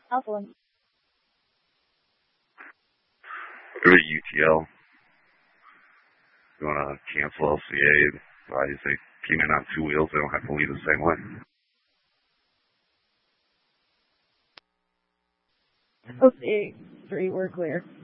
Alpha 1. Go to UTL. You want to cancel LCA. They came in on 2 wheels. They don't have to leave the same way. LCA 3, we're clear.